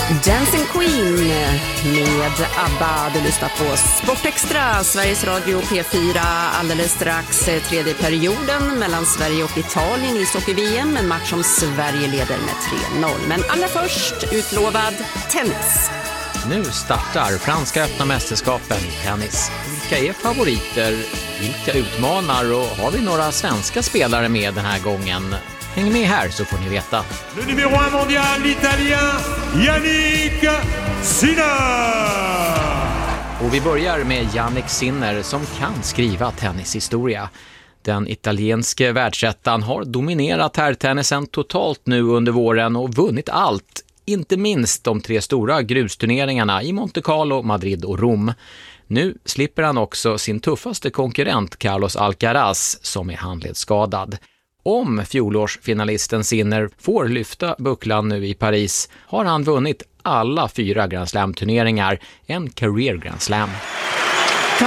Dancing Queen med ABBA. Du lyssnar på Sportextra, Sveriges Radio P4. Alldeles strax tredje perioden mellan Sverige och Italien i ishockey-VM. En match som Sverige leder med 3-0. Men allra först utlovad tennis. Nu startar franska öppna mästerskapen i tennis. Vilka är favoriter? Vilka utmanar? Och har vi några svenska spelare med den här gången? Häng med här så får ni veta. Le numéro 1 mondial, l'italien Jannik Sinner. Och vi börjar med Jannik Sinner som kan skriva tennishistoria. Den italienske världsettan har dominerat herrtennisen totalt nu under våren och vunnit allt. Inte minst de 3 stora grusturneringarna i Monte Carlo, Madrid och Rom. Nu slipper han också sin tuffaste konkurrent Carlos Alcaraz som är handledsskadad. Om fjolårsfinalisten Sinner får lyfta bucklan nu i Paris har han vunnit alla 4 Grand Slam-turneringar, en career Grand Slam. 4-2,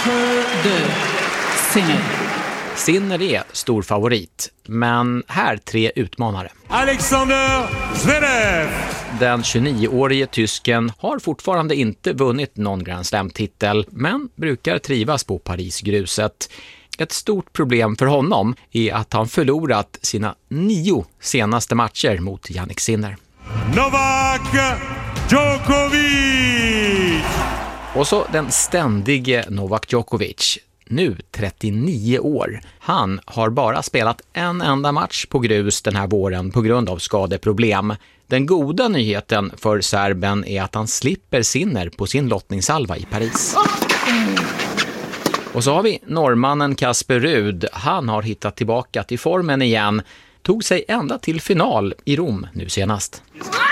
Sinner. Sinner är stor favorit, men här 3 utmanare. Alexander Zverev. Den 29-årige tysken har fortfarande inte vunnit någon Grand Slam-titel, men brukar trivas på Parisgruset. Ett stort problem för honom är att han förlorat sina 9 senaste matcher mot Jannik Sinner. Novak Djokovic. Och så den ständige Novak Djokovic, nu 39 år. Han har bara spelat en enda match på grus den här våren på grund av skadeproblem. Den goda nyheten för serben är att han slipper Sinner på sin lottningssalva i Paris. Och så har vi norrmannen Casper Ruud. Han har hittat tillbaka till formen igen. Tog sig ända till final i Rom nu senast.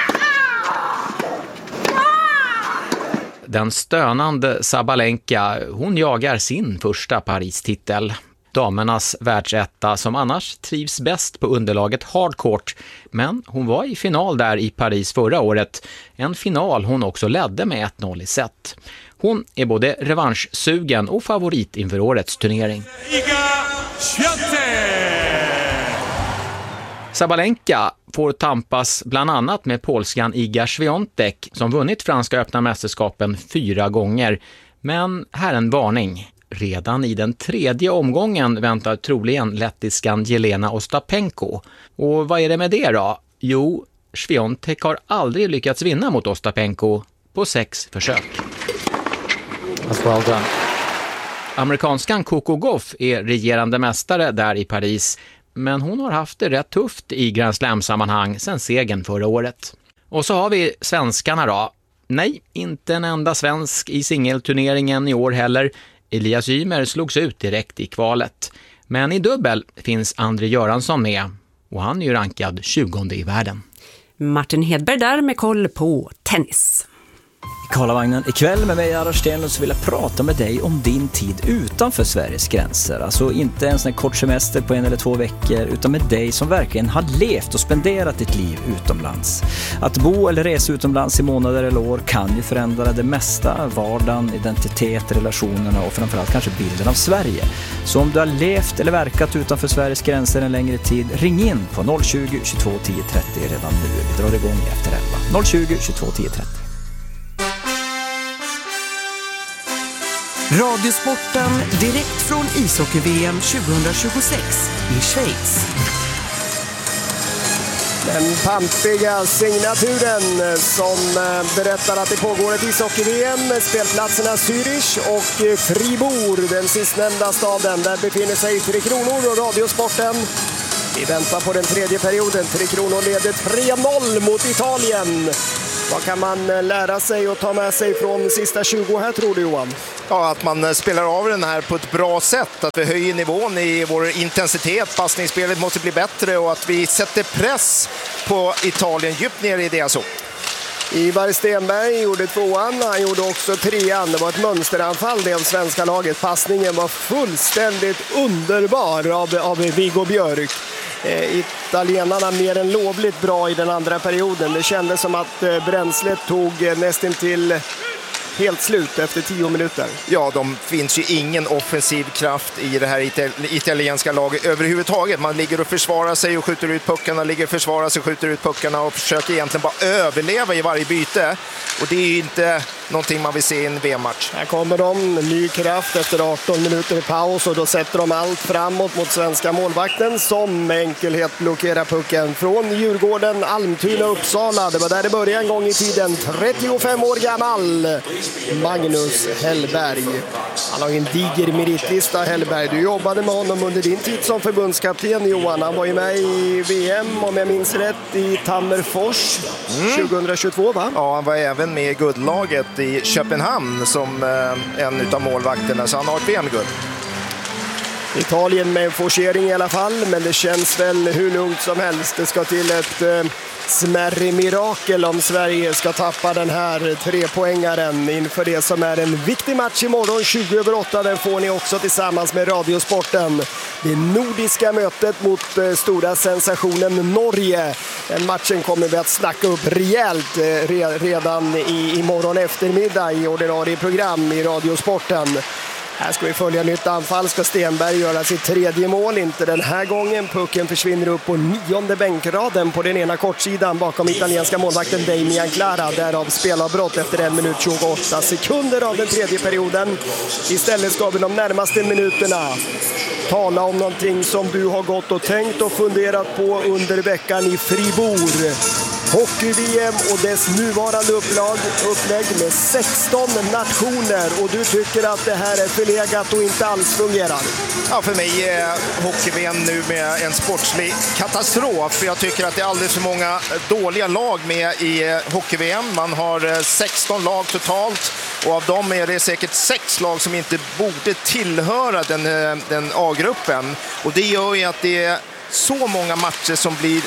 Den stönande Sabalenka, hon jagar sin första Paris-titel. Damernas världsetta som annars trivs bäst på underlaget hardcourt. Men hon var i final där i Paris förra året. En final hon också ledde med 1-0 i set. Hon är både revanschsugen och favorit inför årets turnering. Sabalenka får tampas bland annat med polskan Iga Świątek som vunnit franska öppna mästerskapen 4 gånger. Men här en varning. Redan i den 3:e omgången väntar troligen lettiskan Jelena Ostapenko. Och vad är det med det då? Jo, Świątek har aldrig lyckats vinna mot Ostapenko på 6 försök. That's well done. Amerikanskan Coco Gauff är regerande mästare där i Paris, men hon har haft det rätt tufft i Grand Slam-sammanhang sedan segern förra året. Och så har vi svenskarna då. Nej, inte en enda svensk i singelturneringen i år heller. Elias Ymer slogs ut direkt i kvalet. Men i dubbel finns André Göransson med och han är ju rankad 20:e i världen. Martin Hedberg där med koll på tennis. Karlavagnen ikväll med mig Ara Stenlund så vill jag prata med dig om din tid utanför Sveriges gränser. Alltså inte en sån här kort semester på 1 eller 2 veckor utan med dig som verkligen har levt och spenderat ditt liv utomlands. Att bo eller resa utomlands i månader eller år kan ju förändra det mesta, vardagen, identitet, relationerna och framförallt kanske bilden av Sverige. Så om du har levt eller verkat utanför Sveriges gränser en längre tid, ring in på 020 22 10 30 redan nu. Vi drar igång efter 11. 020 22 10 30. Radiosporten direkt från ishockey-VM 2026 i Schweiz. Den pampiga signaturen som berättar att det pågår ett ishockey-VM. Spelplatserna Zürich och Fribourg, den sistnämnda staden. Där befinner sig 3 Kronor och Radiosporten. Vi väntar på den 3:e perioden. 3 Kronor leder 3-0 mot Italien. Vad kan man lära sig och ta med sig från sista 20 här tror du, Johan? Ja, att man spelar av den här på ett bra sätt. Att vi höjer nivån i vår intensitet. Passningsspelet måste bli bättre och att vi sätter press på Italien djupt ner i deras zon. Ivar Stenberg gjorde 2:an, han gjorde också 3:an. Det var ett mönsteranfall det av svenska laget. Passningen var fullständigt underbar av Viggo Björk. Italienarna mer än lovligt bra i den andra perioden. Det kändes som att bränslet tog nästan till helt slut efter 10 minuter. Ja, de finns ju ingen offensiv kraft i det här italienska laget överhuvudtaget. Man ligger och försvarar sig och skjuter ut puckarna, ligger och försvarar sig och skjuter ut puckarna och försöker egentligen bara överleva i varje byte. Och det är ju inte någonting man vill se i en VM-match. Här kommer de, ny kraft efter 18 minuter i paus och då sätter de allt framåt mot svenska målvakten som med enkelhet blockerar pucken från Djurgården, Almtuna, Uppsala. Det var där det började en gång i tiden. 35 år gammal Magnus Hellberg. Han har en diger meritlista, Hellberg. Du jobbade med honom under din tid som förbundskapten, Johan. Han var ju med i VM, om jag minns rätt, i Tammerfors 2022, va? Ja, han var även med i guldlaget i Köpenhamn som en utav målvakterna, så han har ett VM-guld. Italien med en forcering i alla fall, men det känns väl hur lugnt som helst. Det ska till ett smärre mirakel om Sverige ska tappa den här 3-poängaren inför det som är en viktig match imorgon 20:08. Den får ni också tillsammans med Radiosporten. Det nordiska mötet mot stora sensationen Norge. Den matchen kommer vi att snacka upp rejält redan imorgon eftermiddag i ordinarie program i Radiosporten. Här ska vi följa nytt anfall. Ska Stenberg göra sitt 3:e mål? Inte den här gången. Pucken försvinner upp på 9:e bänkraden på den ena kortsidan bakom italienska målvakten Damian Clara. Därav spelavbrott efter 1 minut 28 sekunder av den tredje perioden. Istället ska vi de närmaste minuterna tala om någonting som du har gått och tänkt och funderat på under veckan i Fribourg. Hockey-VM och dess nuvarande upplägg med 16 nationer, och du tycker att det här är förlegat och inte alls fungerar. Ja, för mig är hockey-VM nu med en sportslig katastrof. För jag tycker att det är alldeles för många dåliga lag med i hockey-VM. Man har 16 lag totalt och av dem är det säkert 6 lag som inte borde tillhöra den A-gruppen. Och det gör ju att det är så många matcher som blir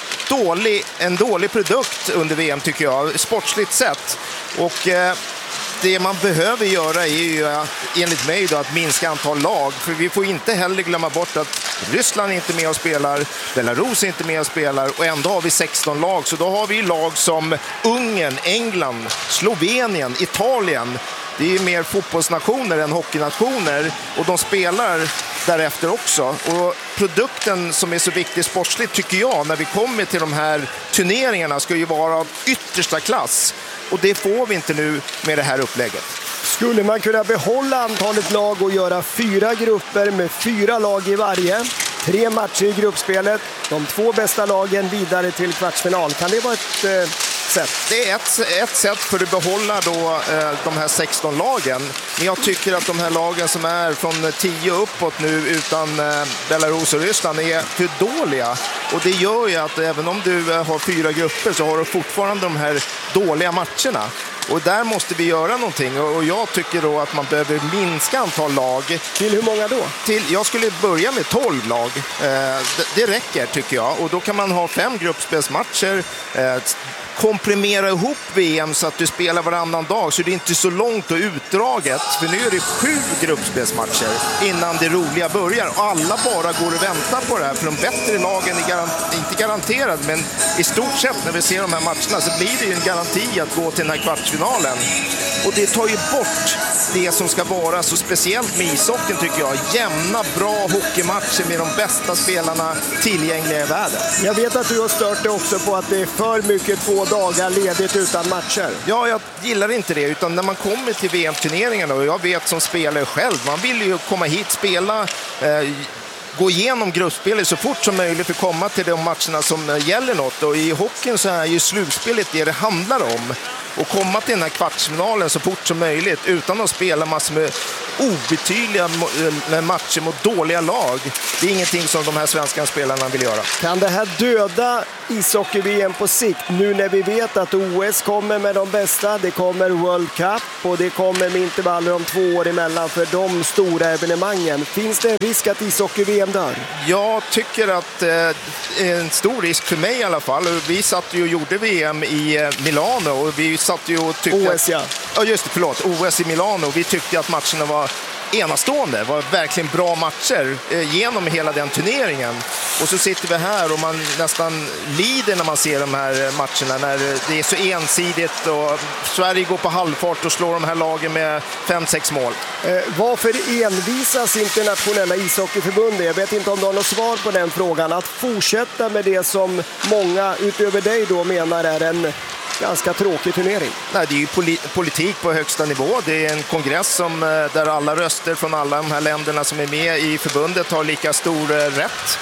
en dålig produkt under VM, tycker jag, sportsligt sett. Och det man behöver göra är ju enligt mig då att minska antal lag, för vi får inte heller glömma bort att Ryssland är inte med och spelar, Belarus är inte med och spelar, och ändå har vi 16 lag. Så då har vi lag som Ungern, England, Slovenien, Italien. Det är mer fotbollsnationer än hockeynationer, och de spelar därefter också. Och produkten som är så viktig sportsligt, tycker jag, när vi kommer till de här turneringarna, ska ju vara av yttersta klass. Och det får vi inte nu med det här upplägget. Skulle man kunna behålla antalet lag och göra 4 grupper med 4 lag i varje? 3 matcher i gruppspelet, de 2 bästa lagen vidare till kvartsfinal. Kan det vara ett sätt? Det är ett sätt för att behålla då, de här 16 lagen. Men jag tycker att de här lagen som är från 10 uppåt nu utan Belarus och Ryssland är för dåliga. Och det gör ju att även om du har 4 grupper så har du fortfarande de här dåliga matcherna. Och där måste vi göra någonting. Och jag tycker då att man behöver minska antal lag. Till hur många då? Jag skulle börja med 12 lag. Det räcker, tycker jag. Och då kan man ha 5 gruppspelsmatcher. Komprimera ihop VM så att du spelar varannan dag, så det är inte så långt och utdraget. För nu är det 7 gruppspelsmatcher innan det roliga börjar. Och alla bara går och väntar på det här. För de bättre lagen är inte garanterad, men i stort sett när vi ser de här matcherna så blir det ju en garanti att gå till den här kvartsfinalen. Och det tar ju bort det som ska vara så speciellt med ishockeyn, tycker jag. Jämna, bra hockeymatcher med de bästa spelarna tillgängliga i världen. Jag vet att du har stört dig också på att det är för mycket 2 dagar ledigt utan matcher. Ja, jag gillar inte det, utan när man kommer till VM-turneringarna, och jag vet som spelare själv, man vill ju komma hit, spela, gå igenom gruppspelet så fort som möjligt för att komma till de matcherna som gäller något. Och i hockeyn så är ju slutspelet det handlar om. Och komma till den här kvartsfinalen så fort som möjligt utan att spela massor med obetydliga matcher mot dåliga lag. Det är ingenting som de här svenska spelarna vill göra. Kan det här döda ishockey-VM på sikt, nu när vi vet att OS kommer med de bästa, det kommer World Cup och det kommer med intervaller om 2 år emellan för de stora evenemangen? Finns det en risk att ishockey-VM dör? Jag tycker att det är en stor risk för mig i alla fall. Vi satt ju och gjorde VM i Milano och vi satt ju och tyckte OS, ja. Ja, just det, förlåt. OS i Milano. Vi tyckte att matcherna var enastående. Det var verkligen bra matcher genom hela den turneringen. Och så sitter vi här och man nästan lider när man ser de här matcherna, när det är så ensidigt och Sverige går på halvfart och slår de här lagen med 5-6 mål. Varför envisas internationella ishockeyförbundet? Jag vet inte om du har något svar på den frågan. Att fortsätta med det som många utöver dig då menar är en ganska tråkig turnering. Nej, det är ju politik på högsta nivå. Det är en kongress där alla röster från alla de här länderna som är med i förbundet har lika stor rätt.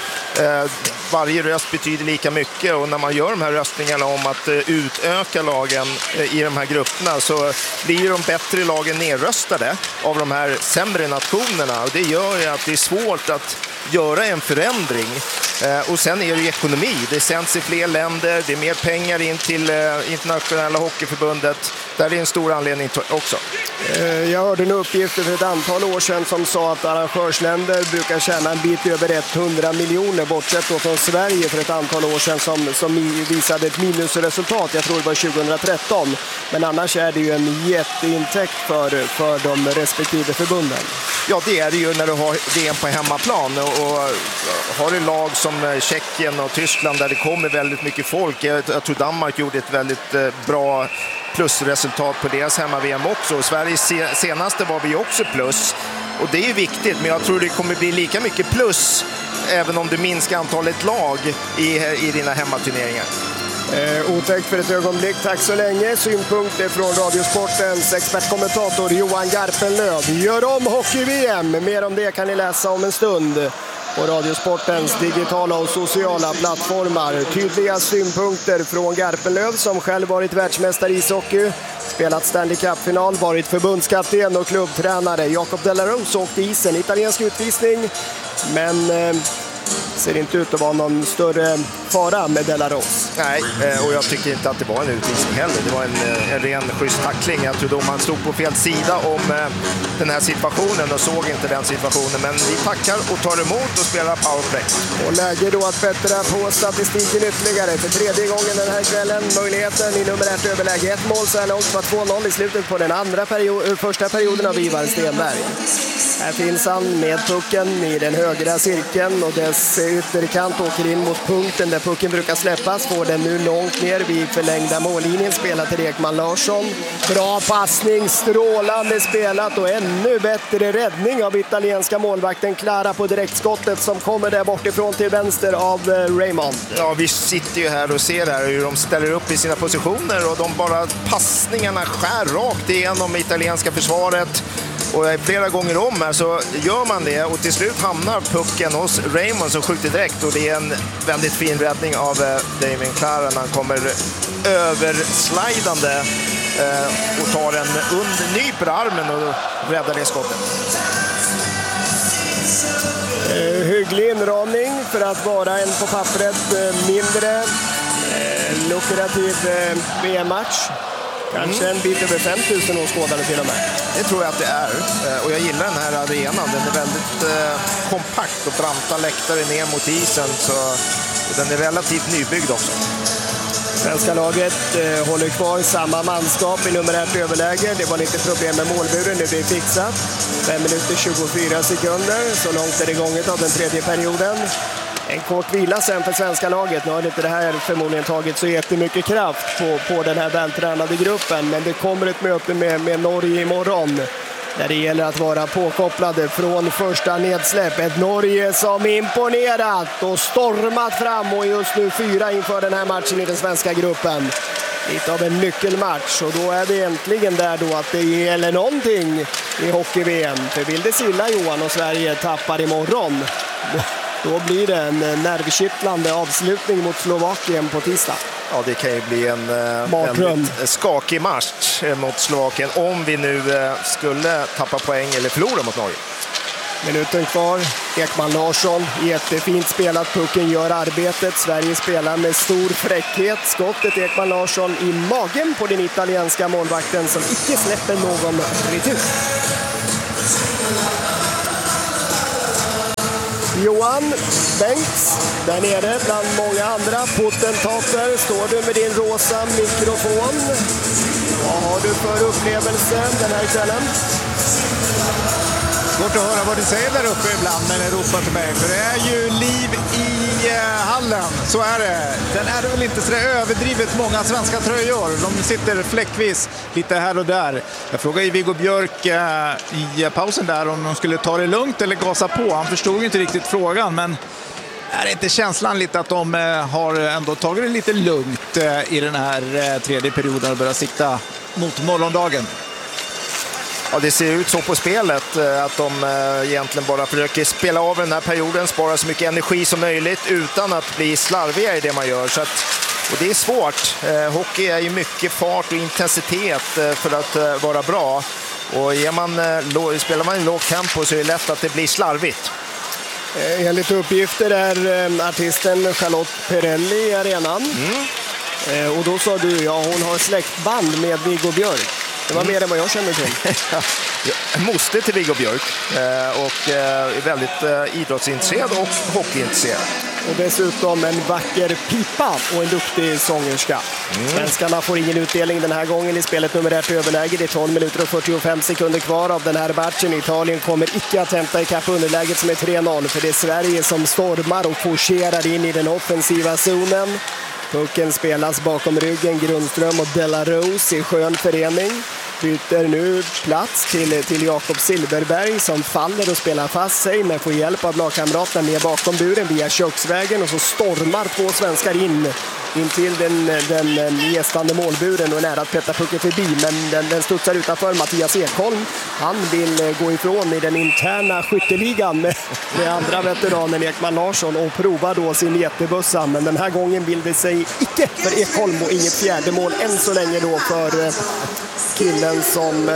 Varje röst betyder lika mycket och när man gör de här röstningarna om att utöka lagen i de här grupperna så blir de bättre lagen nedröstade av de här sämre nationerna och det gör ju att det är svårt att göra en förändring. Och sen är det ju ekonomi. Det sänds i fler länder, det är mer pengar in till internationella hockeyförbundet. Där är en stor anledning också. Jag hörde en uppgift för ett antal år sedan som sa att arrangörsländer brukar tjäna en bit över 100 miljoner bortsett då från Sverige för ett antal år sedan som visade ett minusresultat. Jag tror det var 2013. Men annars är det ju en jätteintäkt för de respektive förbunden. Ja, det är det ju när du har VM på hemmaplan och har du lag som Tjeckien och Tyskland där det kommer väldigt mycket folk. Jag tror Danmark gjorde ett väldigt bra plusresultat på deras hemma-VM också. Sverige senaste var vi också plus. Och det är viktigt, men jag tror det kommer bli lika mycket plus även om du minskar antalet lag i dina hemmaturneringar. Otäckt för ett ögonblick, tack så länge. Synpunkter från Radiosportens expertkommentator Johan Garpenlöv. Gör om hockey-VM, mer om det kan ni läsa om en stund på Radiosportens digitala och sociala plattformar. Tydliga synpunkter från Garpenlöv som själv varit världsmästare i ishockey, spelat Stanley Cup-final, varit förbundskapten och klubbtränare. Jacob de la Rose åkte isen, italiensk utvisning, men ser inte ut att vara någon större fara med de la Rose. Nej, och jag tycker inte att det var en utvisning heller. Det var en ren schysst tackling. Jag tror då man stod på fel sida om den här situationen och såg inte den situationen. Men vi tackar och tar emot och spelar powerplay. Och läge då att bättra på statistiken ytterligare för tredje gången den här kvällen. Möjligheten i nummer 1 överläge. 1 mål så här långt, var 2-0 i slutet på den första perioden av Ivar Stenberg. Här finns han med pucken i den högra cirkeln och dess ytterkant åker in mot punkten där pucken brukar släppas. Får den nu långt ner vid förlängda mållinjen, spelar till Ekman Larsson. Bra passning, strålande spelat och ännu bättre räddning av italienska målvakten Clara på direktskottet som kommer där bortifrån till vänster av Raymond. Ja, vi sitter ju här och ser här hur de ställer upp i sina positioner och de bara passningarna skär rakt igenom italienska försvaret. Och flera gånger om här så gör man det och till slut hamnar pucken hos Raymond som skjuter direkt och det är en väldigt fin räddning av Damien Clara när han kommer överslidande och tar en nyper armen och räddar det skottet. Hygglig inramning för att vara en på pappret mindre lukrativ VM-match. Kanske en bit över 5 000 åskådare till och med. Det tror jag att det är. Och jag gillar den här arenan. Den är väldigt kompakt och branta läktare ner mot isen. Så den är relativt nybyggd också. Svenska laget håller kvar samma manskap i nummer 1 överläge. Det var lite problem med målburen, nu blir det fixat. 5 minuter 24 sekunder. Så långt är det gånget av den tredje perioden. En kort vila sen för svenska laget. Nu har inte det här förmodligen tagit så jättemycket kraft på den här vältränade gruppen. Men det kommer ett möte med Norge imorgon. Där det gäller att vara påkopplade från första nedsläpp. Ett Norge som imponerat och stormat fram och just nu 4 inför den här matchen i den svenska gruppen. Lite av en nyckelmatch och då är det äntligen där då att det gäller någonting i hockey-VM. För vill det silla Johan och Sverige tappar imorgon. Då blir det en nervkittlande avslutning mot Slovakien på tisdag. Ja, det kan ju bli en väldigt skakig match mot Slovakien om vi nu skulle tappa poäng eller förlora mot Norge. Minuten kvar. Ekman Larsson, jättefint spelat. Pucken gör arbetet. Sverige spelar med stor fräckhet. Skottet Ekman Larsson i magen på den italienska målvakten som icke släpper någon retur. Johan Bengts, där nere bland många andra potentater, står du med din rosa mikrofon. Vad har du för upplevelse den här kvällen? Svårt att höra vad du säger där uppe ibland när ni ropar till mig. För det är ju liv i hallen, så är det. Sen är det väl inte så överdrivet många svenska tröjor. De sitter fläckvis lite här och där. Jag frågade ju Viggo Björk i pausen där om de skulle ta det lugnt eller gasa på. Han förstod inte riktigt frågan, men är det inte känslan lite att de har ändå tagit det lite lugnt i den här tredje perioden och börjar sikta mot morgondagen? Ja, det ser ut så på spelet att de egentligen bara försöker spela av den här perioden, spara så mycket energi som möjligt utan att bli slarviga i det man gör. Så att, och det är svårt. Hockey är ju mycket fart och intensitet för att vara bra. Och spelar man i lågt tempo så är det lätt att det blir slarvigt. Enligt uppgifter är artisten Charlotte Perrelli i arenan. Och då sa du, ja, hon har släktband med Viggo Björk. Det var mer än vad jag känner till. Måste till Viggo Björk och är väldigt idrottsintresserad och hockeyintresserad. Och dessutom en vacker pipa och en duktig sångerska. Svenskarna får ingen utdelning den här gången i spelet nummer 1 i överläge. Det är 12 minuter och 45 sekunder kvar av den här matchen. Italien kommer icke att hämta ikapp underläget som är 3-0. För det är Sverige som stormar och forcerar in i den offensiva zonen. Pucken spelas bakom ryggen. Grundström och Della Rose i skön förening. Byter nu plats till Jakob Silverberg som faller och spelar fast sig men får hjälp av lagkamraterna ner bakom buren via köksvägen, och så stormar 2 svenskar in till den gästande målburen och är nära att peta pucken förbi, men den studsar utanför. Mattias Ekholm, han vill gå ifrån i den interna skytteligan med andra veteranen Ekman Larsson och provar då sin jättebössa, men den här gången vill det sig icke för Ekholm och inget fjärde mål än så länge då för killen som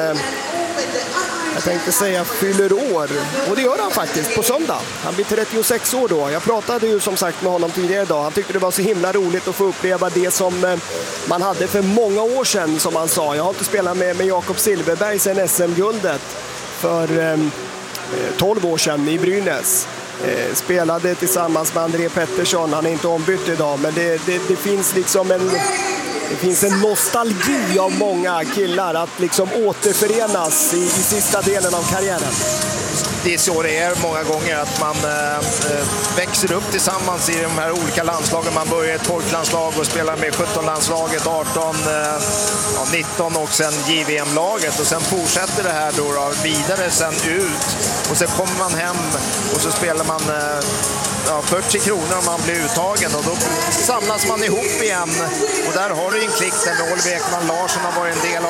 jag tänkte säga fyller år, och det gör han faktiskt på söndag. Han blir 36 år då. Jag pratade ju som sagt med honom tidigare idag. Han tyckte det var så himla roligt att få uppleva det som man hade för många år sedan, som han sa. Jag har inte spelat med Jakob Silverberg sedan SM-guldet för 12 år sedan i Brynäs. Spelade tillsammans med André Pettersson. Han är inte ombytt idag, men det finns liksom det finns en nostalgi av många killar att liksom återförenas i sista delen av karriären. Det är så det är många gånger, att man växer upp tillsammans i de här olika landslagen. Man börjar i ett folklandslag och spelar med 17-landslaget, 18, 19 och sen JVM-laget. Och sen fortsätter det här då vidare sen ut. Och sen kommer man hem och så spelar man 40 kronor om man blir uttagen. Och då samlas man ihop igen. Och där har du en klick där med Oliver Ekman Larsson har varit en del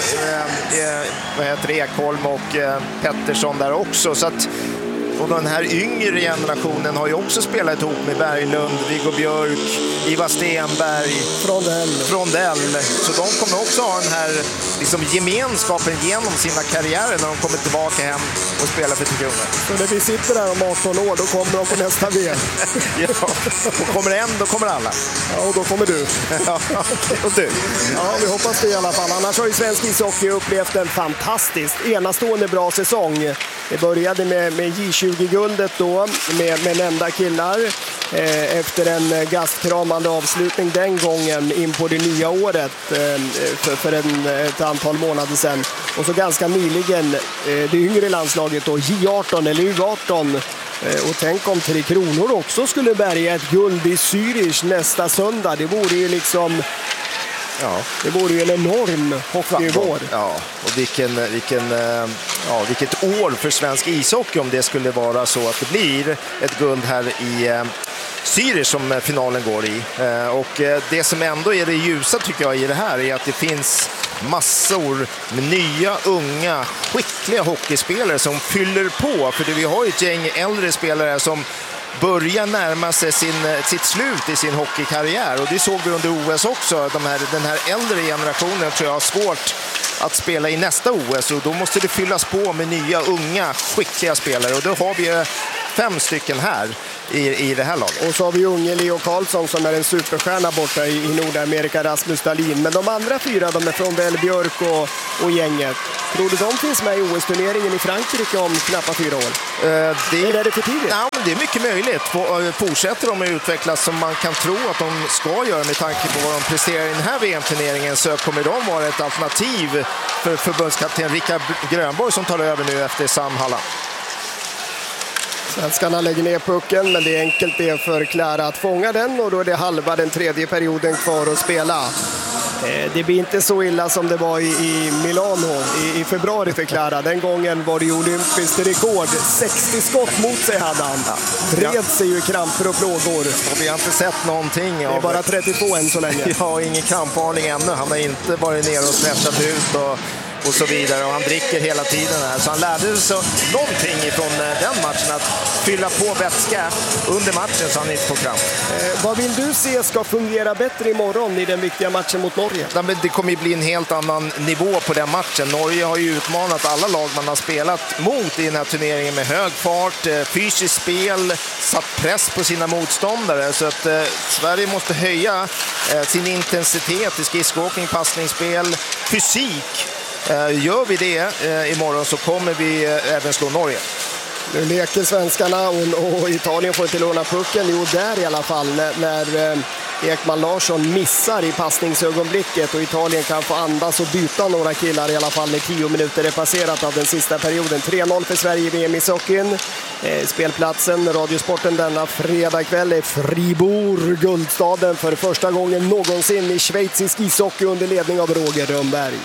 av Ekholm och Pettersson där också. Så att, och den här yngre generationen har ju också spelat ihop med Berglund, Viggo Björk, Ivar Stenberg, Frondell. Så de kommer också ha den här liksom gemenskapen genom sina karriärer när de kommer tillbaka hem och spelar för 10 kronor. Så när vi sitter där om 18 år, då kommer de på nästa VM. Ja, och kommer en, då kommer alla. Ja, och då kommer du. Ja, och du. Ja, vi hoppas det i alla fall. Annars har ju svensk ishockey upplevt en fantastiskt enastående bra säsong. Det började med J20-guldet då, med nämnda killar. Efter en gastkramande avslutning den gången in på det nya året för ett antal månader sedan. Och så ganska nyligen det yngre landslaget då, J18 eller U18. Och tänk om 3 Kronor också skulle bärga ett guld i Zürich nästa söndag. Det vore ju liksom... Ja, det vore ju en enorm hockeyvår. Ja, och vilket år för svensk ishockey om det skulle vara så att det blir ett guld här i Zürich som finalen går i. Och det som ändå är det ljusa tycker jag i det här är att det finns massor med nya, unga, skickliga hockeyspelare som fyller på. För vi har ju ett gäng äldre spelare som börjar närma sig sitt slut i sin hockeykarriär. Och det såg vi under OS också. Den här äldre generationen tror jag har svårt att spela i nästa OS. Och då måste det fyllas på med nya, unga, skickliga spelare. Och då har vi 5 stycken här i det här laget. Och så har vi unge Leo Karlsson som är en superstjärna borta i Nordamerika, Rasmus Dahlin. Men de andra 4, de är från Väl Björk och gänget. Tror du de finns med i OS-turneringen i Frankrike om knappt 4 år? Eller är det för tidigt? Ja, men det är mycket möjligt. Fortsätter de att utvecklas som man kan tro att de ska göra med tanke på vad de presterar i den här VM-turneringen, så kommer de vara ett alternativ för förbundskapten Rickard Grönborg som tar över nu efter Sam Hallam. Svenskarna lägger ner pucken, men det är enkelt det för Klara att fånga den, och då är det halva den tredje perioden kvar att spela. Det blir inte så illa som det var i Milano i februari för Klara. Den gången var det ju olympiskt rekord. 60 skott mot sig hade han. Vred sig ju kramper och plågor. Och vi har inte sett någonting. Det är bara 32 än så länge. Ja, ingen krampvarning ännu. Han har inte varit nere och stretchat ut och så vidare, och han dricker hela tiden här. Så han lärde sig någonting från den matchen, att fylla på vätska under matchen så han inte får kramp. Vad vill du se ska fungera bättre imorgon i den viktiga matchen mot Norge? Ja, men det kommer ju bli en helt annan nivå på den matchen. Norge har ju utmanat alla lag man har spelat mot i den här turneringen med hög fart, fysiskt spel, satt press på sina motståndare. Så att Sverige måste höja sin intensitet i skridskoåkning, passningsspel, fysik. Gör vi det imorgon så kommer vi även slå Norge. Nu leker svenskarna och Italien får inte låna pucken. Jo, där i alla fall när Ekman Larsson missar i passningsögonblicket och Italien kan få andas och byta några killar i alla fall när 10 minuter är passerat av den sista perioden. 3-0 för Sverige i VM i hockeyn. Spelplatsen, Radiosporten denna fredag kväll är Fribourg, guldstaden för första gången någonsin i schweizisk ishockey under ledning av Roger Rönnberg.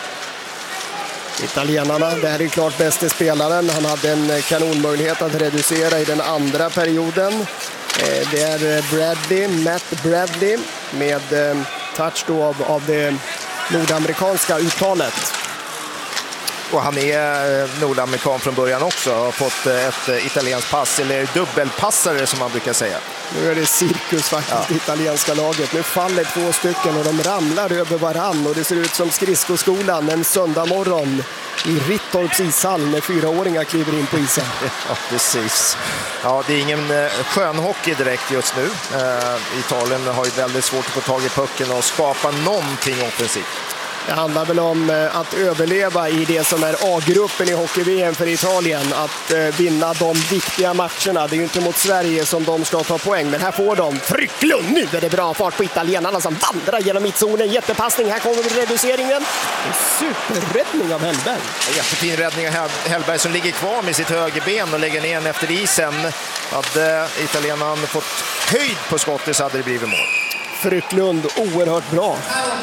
Italienarna, det här är klart bästa spelaren. Han hade en kanonmöjlighet att reducera i den andra perioden. Det är Matt Bradley med touch då av det nordamerikanska uttalet. Och han är nordamerikan från början också. Har fått ett italienskt pass, eller dubbelpassare som man brukar säga. Nu är det cirkus faktiskt i italienska laget. Nu faller 2 stycken och de ramlar över varann. Och det ser ut som skridskoskolan en söndag morgon i Rittorps ishall när 4-åringar kliver in på isen. Ja, precis. Ja, det är ingen skönhockey direkt just nu. Italien har ju väldigt svårt att få tag i pucken och skapa någonting offensivt. Det handlar väl om att överleva i det som är A-gruppen i hockey-VM för Italien. Att vinna de viktiga matcherna. Det är ju inte mot Sverige som de ska ta poäng. Men här får de Frycklund. Nu är det bra fart på italienarna som vandrar genom mittzonen. Jättepassning. Här kommer reduceringen. En superräddning av Hellberg. Jättefin räddning av Hellberg som ligger kvar med sitt högerben och lägger ner den efter isen. Hade italienarna fått höjd på skottet så hade det blivit mål. Frycklund, oerhört bra.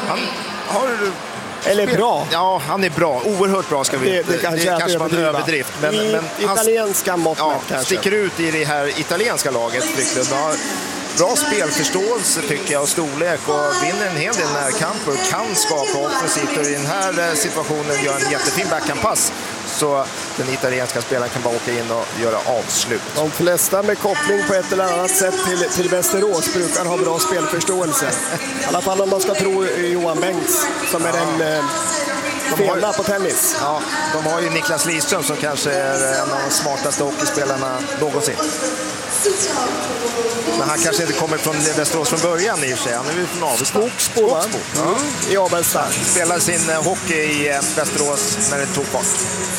Eller bra. Ja, han är bra. Oerhört bra ska vi. Det kanske var en överdrift. Men italienska mått kanske. Sticker ut i det här italienska laget. Frycklund har bra spelförståelse tycker jag och storlek och vinner en hel del närkamper och kan skapa offensivt. Och i den här situationen gör en jättefin backhandpass. Så den italienska spelaren kan bara åka in och göra avslut. De flesta med koppling på ett eller annat sätt till Västerås brukar ha bra spelförståelse. I alla fall om man ska tro Johan Bengts som är en fena på tennis. Ja, de har ju Niklas Lidström som kanske är en av de smartaste hockeyspelarna någonsin. Men han kanske inte kommer från Västerås från början i och för sig. Han är ju från Avesta. Skogsbo. I Avesta. Spelade sin hockey i Västerås när det tog fart.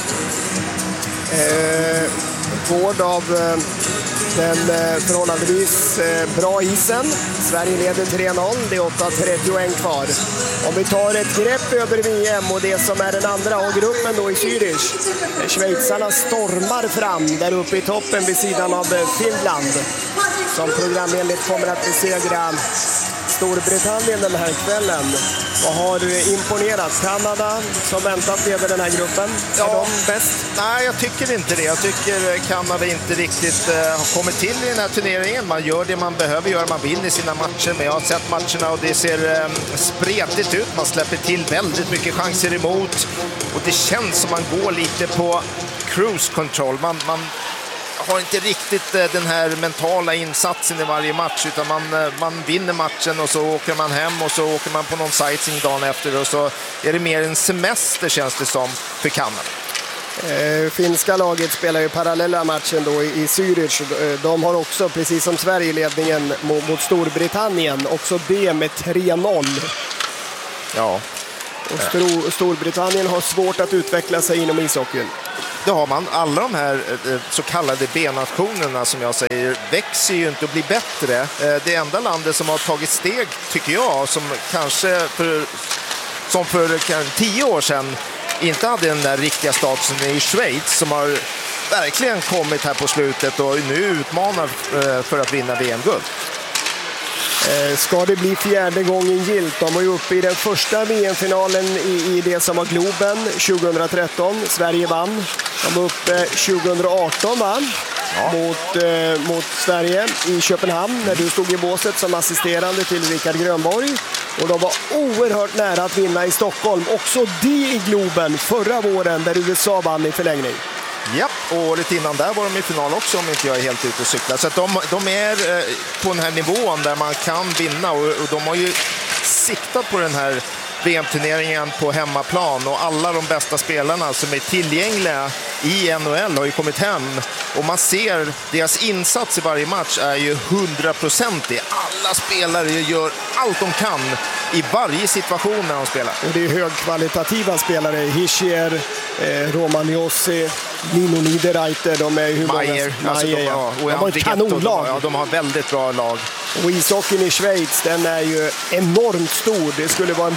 Vård av den förhållandevis bra isen. Sverige leder 3-0. Det är 8:31 kvar. Om vi tar ett grepp över VM och det som är den andra A-gruppen då i Zürich. Schweizarna stormar fram där uppe i toppen vid sidan av Finland. Som programenligt kommer att besegra Storbritannien den här kvällen. Och har imponerat. Kanada som väntat leder den här gruppen. Är de bäst? Nej, jag tycker inte det. Jag tycker Kanada inte riktigt har kommit till i den här turneringen. Man gör det man behöver göra. Man vinner sina matcher. Men jag har sett matcherna och det ser spretigt ut. Man släpper till väldigt mycket chanser emot. Och det känns som man går lite på cruise control. Man har inte riktigt den här mentala insatsen i varje match utan man vinner matchen och så åker man hem och så åker man på någon sightseeing dagen efter och så är det mer en semester känns det som för Kanada. Finska laget spelar ju parallella matchen då i Zürich. De har också, precis som Sverige, ledningen mot Storbritannien. Också det med 3-0. Ja. Och Storbritannien har svårt att utveckla sig inom ishockeyn. Det har man. Alla de här så kallade B-nationerna som jag säger växer ju inte och blir bättre. Det enda landet som har tagit steg, tycker jag, som kanske för 10 år sedan inte hade den där riktiga statusen i Schweiz, som har verkligen kommit här på slutet och nu utmanar för att vinna VM-guld. Ska det bli 4:e gången gilt? De var ju uppe i den första VM-finalen i det som var Globen 2013. Sverige vann. De var uppe 2018 vann. Mot Sverige i Köpenhamn när du stod i båset som assisterande till Rickard Grönborg. Och de var oerhört nära att vinna i Stockholm. Också det i Globen förra våren där USA vann i förlängning. Ja, och året innan där var de i final också, om inte jag är helt ute och cyklar. Så att de är på den här nivån där man kan vinna, och de har ju siktat på den här VM-turneringen på hemmaplan, och alla de bästa spelarna som är tillgängliga i NHL har ju kommit hem, och man ser deras insats i varje match är ju 100%. Alla spelare gör allt de kan i varje situation när de spelar. Och det är högkvalitativa spelare. Hischier, Romagnossi, Nino Niederreiter, de är hur Mayer, många? alltså Mayer, de har ett kanonlag. Ja, de har väldigt bra lag. Och ishockeyn i Schweiz, den är ju enormt stor. Det skulle vara en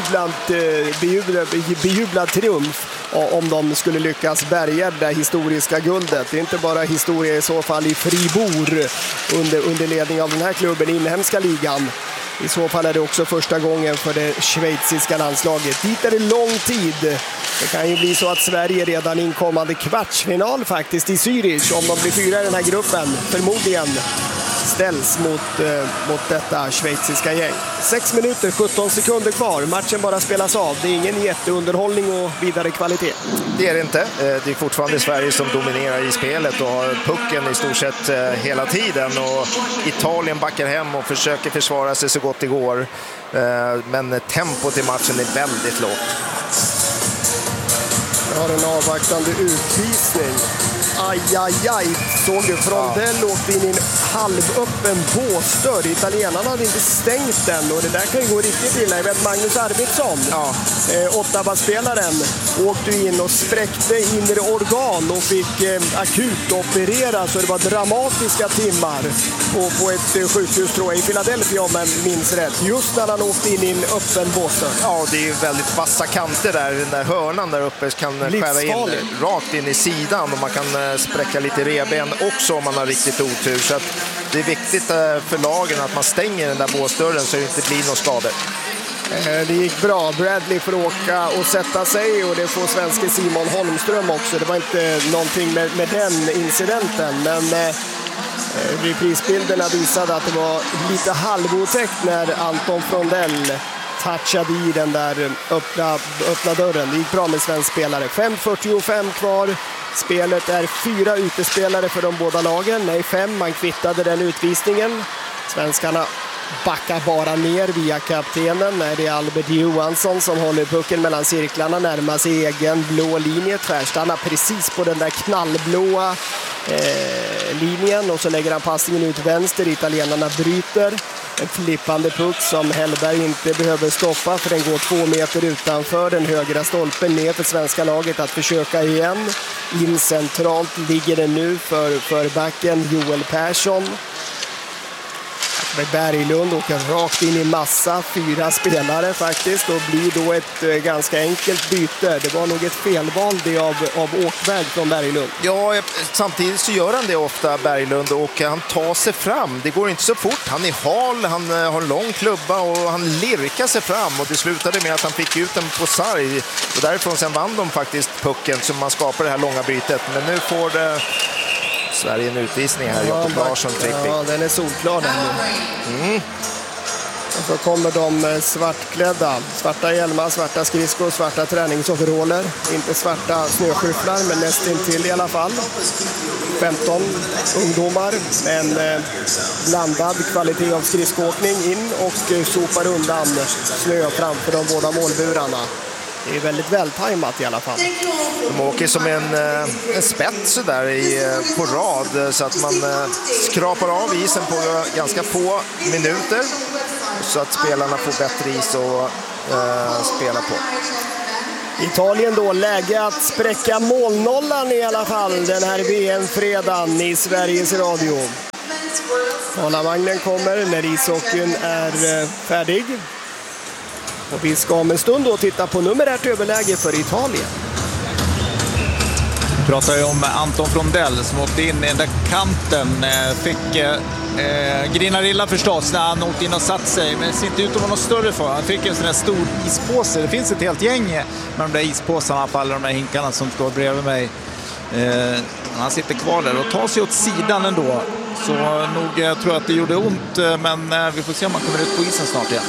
bejublad triumf om de skulle lyckas bärga det historiska guldet. Det är inte bara historia i så fall i Fribourg under ledning av den här klubben, inhemska ligan. I så fall är det också första gången för det schweiziska landslaget. Dit är det lång tid. Det kan ju bli så att Sverige redan inkommande kvartsfinal faktiskt i Zürich, om de blir 4 i den här gruppen, förmodligen ställs mot detta schweiziska gäng. 6 minuter, 17 sekunder kvar. Matchen bara spelas av. Det är ingen jätteunderhållning och vidare kvalitet. Det är det inte. Det är fortfarande Sverige som dominerar i spelet och har pucken i stort sett hela tiden. Och Italien backar hem och försöker försvara sig så gott det går. Men tempot i matchen är väldigt lågt. Jag har en avvaktande utvisning. Aj. Såg du? Frondell åkte in i en halvöppen båsdörr. Italienarna hade inte stängt den, och det där kan ju gå riktigt illa. Jag vet, Magnus Arvidsson, Ottawa-spelaren, åkte in och spräckte inre organ och fick akut operera, så det var dramatiska timmar på ett sjukhus, tror jag, i Philadelphia, om jag minns rätt. Just när han åkte in i en öppen båsdörr. Ja, det är ju väldigt vassa kanter där. Den där hörnan där uppe kan skära in rakt in i sidan, och man kan spräcka lite reben också om man har riktigt otur. Så att det är viktigt för lagen att man stänger den där båsdörren så det inte blir några skador. Det gick bra. Bradley får åka och sätta sig, och det får svenske Simon Holmström också. Det var inte någonting med den incidenten, men reprisbilderna visade att det var lite halvotäckt när Anton Frondell touchade i den där öppna dörren. Det gick bra med svensk spelare. 5:45 kvar. Spelet är 4 utespelare för de båda lagen. Nej, 5. Man kvittade den utvisningen. Svenskarna backar bara ner via kaptenen. Det är Albert Johansson som håller pucken mellan cirklarna, närmar sig egen blå linje. Tvärstannar precis på den där knallblåa linjen, och så lägger han passningen ut vänster. Italienarna bryter. En flippande puck som Hellberg inte behöver stoppa, för den går 2 meter utanför den högra stolpen, ner för svenska laget att försöka igen. In centralt ligger den nu för backen Joel Persson. Berglund åker rakt in i massa, 4 spelare faktiskt, och blir då ett ganska enkelt byte. Det var nog ett felval det av Åkberg från Berglund. Ja, samtidigt så gör han det ofta, Berglund, och han tar sig fram. Det går inte så fort. Han är hal, han har en lång klubba och han lirkar sig fram, och det slutade med att han fick ut den på sarg, och därifrån sen vann de faktiskt pucken, så man skapar det här långa bytet. Men nu får det Sverige en utvisning här, Jakob Larsson, tripping. Ja, den är solklar den nu. Och så kommer de svartklädda. Svarta hjälmar, svarta skridskor, svarta träningsoveraller. Inte svarta snöskyfflar, men nästintill i alla fall. 15 ungdomar, en blandad kvalitet av skridskåkning in och sopar undan snö framför de båda målburarna. Det är väldigt vältajmat i alla fall. De åker som en spets där på rad så att man skrapar av isen på ganska få minuter så att spelarna får bättre is att spela på. Italien då, läge att spräcka målnollan i alla fall den här VM-fredagen i Sveriges Radio. Talarvagnen kommer när ishockeyn är färdig. Och vi ska om en stund då titta på numerärt överläge för Italien. Vi pratar ju om Anton Frondell som åkte in i den där kanten. Fick Grinarilla förstås när han åkte in och satt sig. Men det ser inte ut att vara något större för. Han fick en sån där stor ispåse. Det finns ett helt gäng med de där ispåsarna på alla de där hinkarna som står bredvid mig. Han sitter kvar där och tar sig åt sidan ändå. Så nog jag tror att det gjorde ont. Men vi får se om man kommer ut på isen snart igen.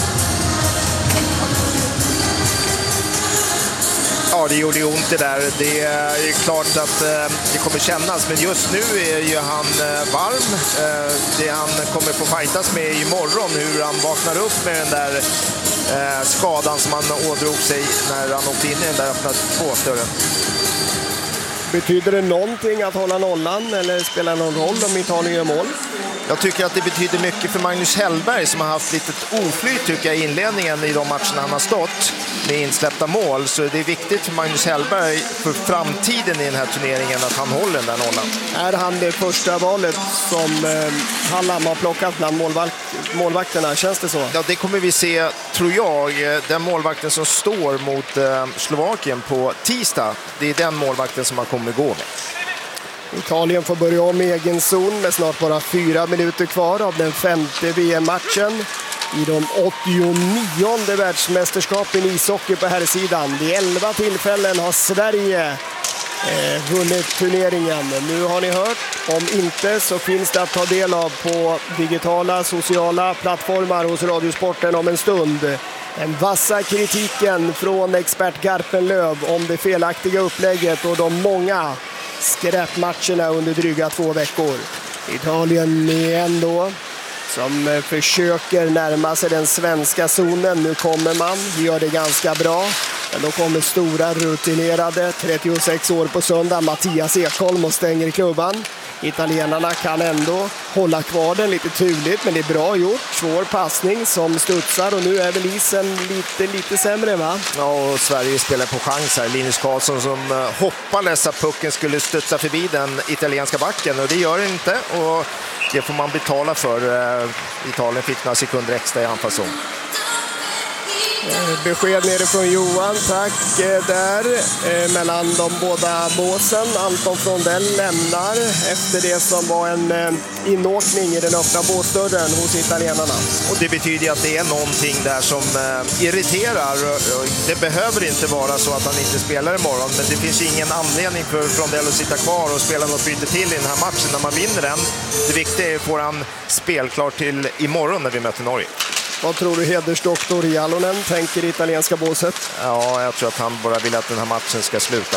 Ja, det gjorde ont det där. Det är klart att det kommer kännas. Men just nu är ju han varm. Det han kommer få fightas med imorgon. Hur han vaknar upp med den där skadan som han ådrog sig när han åkte in i den där öppna tvåstören. Betyder det någonting att hålla nollan eller spelar någon roll om Italien gör mål? Jag tycker att det betyder mycket för Magnus Hellberg som har haft lite oflyt tycker jag i inledningen i de matcherna han har stått med insläppta mål. Så det är viktigt för Magnus Hellberg för framtiden i den här turneringen att han håller den där nollan. Är han det första valet som Hallam har plockat bland målvakterna? Känns det så? Ja, det kommer vi se, tror jag. Den målvakten som står mot Slovakien på tisdag, det är den målvakten som man kommer gå med. Italien får börja om i egen zon med snart bara 4 minuter kvar av den 5:e VM-matchen i de 89:e världsmästerskapen i ishockey på här sidan. Vid 11 tillfällen har Sverige vunnit turneringen. Nu har ni hört, om inte så finns det att ta del av på digitala sociala plattformar hos Radiosporten om en stund. Den vassa kritiken från expert Garpenlöv om det felaktiga upplägget och de många skräpmatcherna under dryga 2 veckor. Italien igen då, som försöker närma sig den svenska zonen. Nu kommer man, gör det ganska bra. Men då kommer stora rutinerade, 36 år på söndag, Mattias Ekholm och stänger klubban. Italienarna kan ändå hålla kvar den lite turligt, men det är bra gjort. Svår passning som studsar och nu är väl isen lite sämre, va? Ja, och Sverige spelar på chans här. Linus Karlsson som hoppades att pucken skulle studsa förbi den italienska backen och det gör det inte och det får man betala för. Italien fick några sekunder extra i anfallszon. Besked nere från Johan, tack där. Mellan de båda båsen. Anton Frondell lämnar efter det som var en inåkning i den öppna båsdörren hos italienarna. Och det betyder att det är någonting där som irriterar. Det behöver inte vara så att han inte spelar imorgon, men det finns ingen anledning för Frondell att sitta kvar och spela något byte till i den här matchen när man vinner den. Det viktiga är att få han spelklar till imorgon när vi möter Norge. Vad tror du hedersdoktor Jalonen tänker i italienska båset? Ja, jag tror att han bara vill att den här matchen ska sluta.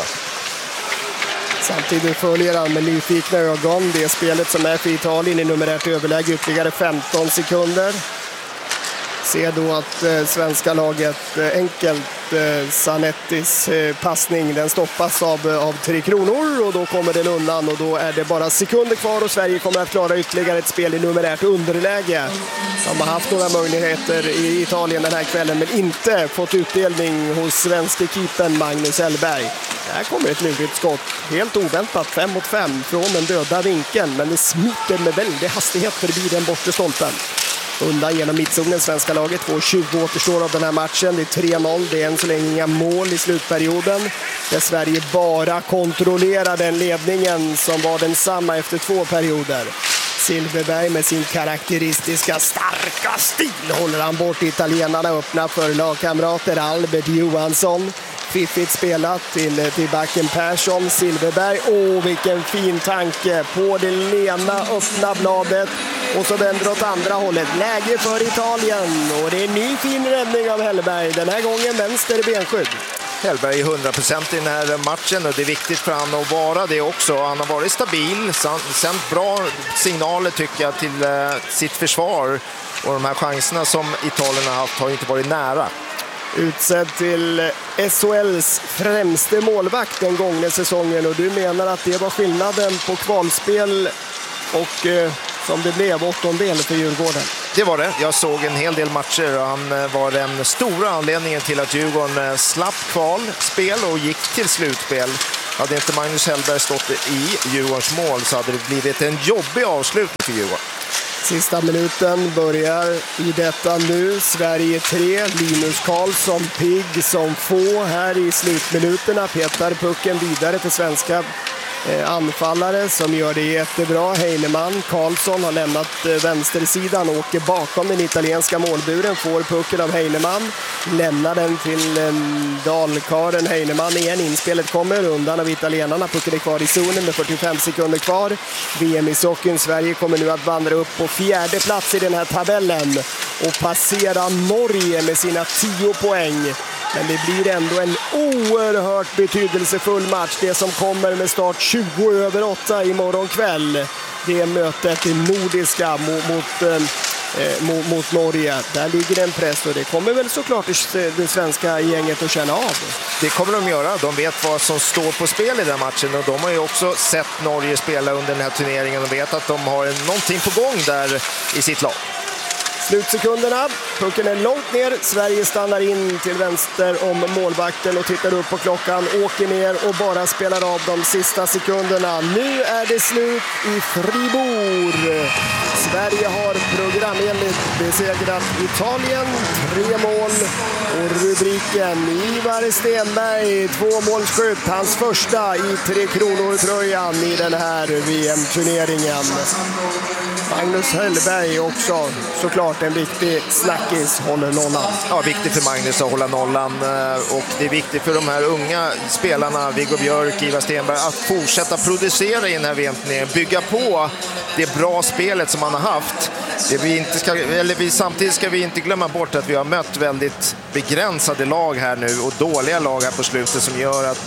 Samtidigt följer han med nyfikna ögon det spelet som är för Italien i numerärt överläge ytterligare 15 sekunder. Ser då att svenska laget enkelt Zanettis passning, den stoppas av 3 kronor och då kommer den undan och då är det bara sekunder kvar och Sverige kommer att klara ytterligare ett spel i numerärt underläge. De har haft några möjligheter i Italien den här kvällen men inte fått utdelning hos svenska keepern Magnus Hellberg. Här kommer ett lurigt skott, helt oväntat 5-5 från den döda vinkeln, men det smiter med väldig hastighet förbi den bortre stolpen. Undan genom mittzonen, svenska laget. 2:20 återstår av den här matchen. Det är 3-0. Det är än så länge inga mål i slutperioden. Där Sverige bara kontrollerar den ledningen som var densamma efter 2 perioder. Silverberg med sin karaktäristiska starka stil håller han bort italienarna, öppna för lagkamrater. Albert Johansson. Fiffigt spelat till backen Persson. Silverberg, vilken fin tanke på det lena öppna bladet. Och så vänder åt andra hållet. Läge för Italien. Och det är en ny fin räddning av Hellberg. Den här gången vänster i benskydd. Hellberg är 100% i den här matchen och det är viktigt för han att vara det också. Han har varit stabil, sänt bra signaler tycker jag till sitt försvar. Och de här chanserna som Italien har haft har inte varit nära. utsedd till SHLs främste målvakt den gångna säsongen, och du menar att det var skillnaden på kvalspel och som det blev åttondel för Djurgården? Det var det. Jag såg en hel del matcher och han var den stora anledningen till att Djurgården slapp kvalspel och gick till slutspel. Hade inte Magnus Hellberg stått i Djurgårdens mål så hade det blivit en jobbig avslutning för Djurgården. Sista minuten börjar i detta nu. Sverige 3, Linus Karlsson pigg som få här i slutminuterna. Petar pucken vidare till svenska anfallare som gör det jättebra. Heinemann, Karlsson har lämnat vänstersidan och åker bakom den italienska målburen. Får pucken av Heinemann, lämnar den till dalkaren Heinemann igen. Inspelet kommer undan av italienarna. Pucken är kvar i zonen med 45 sekunder kvar. VM-ishockeyn Sverige kommer nu att vandra upp på 4:e plats i den här tabellen och passera Norge med sina 10 poäng. Men det blir ändå en oerhört betydelsefull match. Det som kommer med start 7:08 imorgon kväll. Det är mötet i nordiska mot Norge. Där ligger en press och det kommer väl såklart det svenska gänget att känna av. Det kommer de göra. De vet vad som står på spel i den matchen och de har ju också sett Norge spela under den här turneringen och vet att de har någonting på gång där i sitt lag. Slutsekunderna, pucken är långt ner, Sverige stannar in till vänster om målvakten och tittar upp på klockan, åker ner och bara spelar av de sista sekunderna. Nu är det slut i Fribourg. Sverige har programenligt besegrat Italien, 3 mål och rubriken Ivar Stenberg, 2 målskytt, hans första i 3 kronor-tröjan i den här VM-turneringen. Magnus Hellberg också såklart en viktig snackis, håller nollan. Ja, viktigt för Magnus att hålla nollan och det är viktigt för de här unga spelarna, Viggo Björk, Ivar Stenberg, att fortsätta producera i den här VM-turneringen, bygga på det bra spelet som man har haft. Samtidigt ska vi inte glömma bort att vi har mött väldigt begränsade lag här nu och dåliga lag här på slutet som gör att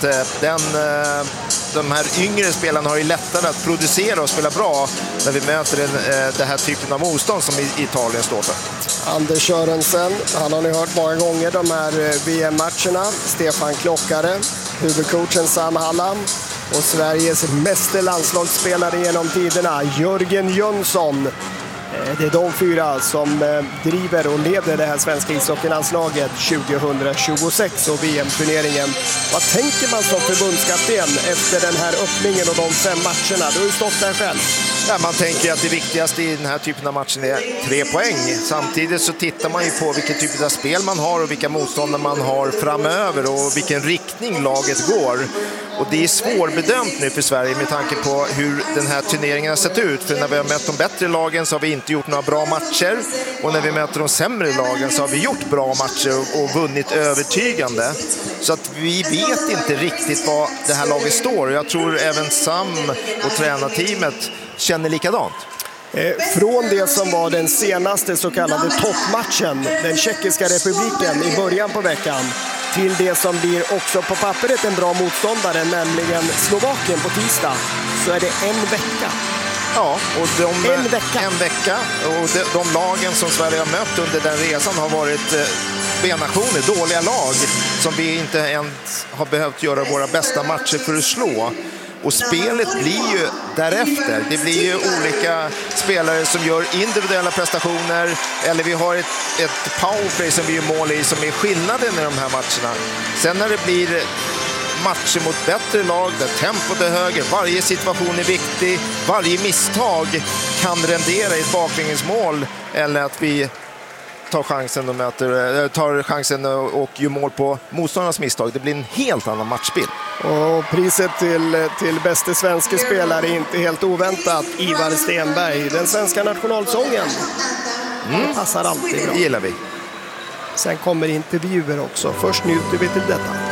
de här yngre spelarna har ju lättare att producera och spela bra när vi möter den här typen av motstånd som Italien står för. Anders Sörensen, han har ni hört många gånger de här VM-matcherna. Stefan Klockare, huvudcoachen Sam Hallam och Sveriges meste landslagsspelare genom tiderna, Jörgen Jönsson. Det är de 4 som driver och leder det här svenska ishockeylandslaget 2026 och VM-turneringen. Vad tänker man som förbundskapten efter den här öppningen och de 5 matcherna? Du har ju stått där själv. Ja, man tänker att det viktigaste i den här typen av matcher är 3 poäng. Samtidigt så tittar man ju på vilken typ av spel man har och vilka motståndare man har framöver och vilken riktning laget går. Och det är svårbedömt nu för Sverige med tanke på hur den här turneringen har sett ut. För när vi har mött de bättre lagen så har vi inte gjort några bra matcher. Och när vi möter de sämre lagen så har vi gjort bra matcher och vunnit övertygande. Så att vi vet inte riktigt vad det här laget står. Jag tror även Sam och tränarteamet känner likadant. Från det som var den senaste så kallade toppmatchen, den tjeckiska republiken i början på veckan, till det som blir också på pappret en bra motståndare, nämligen Slovakien på tisdag, så är det en vecka. Ja, och en vecka. Och de lagen som Sverige har mött under den resan har varit B-nationer, dåliga lag som vi inte ens har behövt göra våra bästa matcher för att slå. Och spelet blir ju därefter. Det blir ju olika spelare som gör individuella prestationer. Eller vi har ett powerplay som vi gör mål i som är skillnaden i de här matcherna. Sen när det blir matcher mot bättre lag där tempot är högre, varje situation är viktig, varje misstag kan rendera i ett baklängesmål eller att vi tar chansen och gör mål på motståndarnas misstag. Det blir en helt annan matchbild. Och priset till bästa svenska spelare är inte helt oväntat Ivar Stenberg. Den svenska nationalsången passar alltid bra. Det gillar vi. Sen kommer intervjuer också. Först njuter vi till detta.